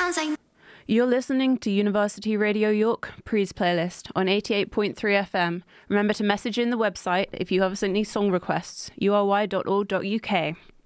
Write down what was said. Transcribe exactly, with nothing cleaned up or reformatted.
You're listening to University Radio York Pre's Playlist on eighty-eight point three F M. Remember to message in the website if you have any song requests, u r y dot org dot u k.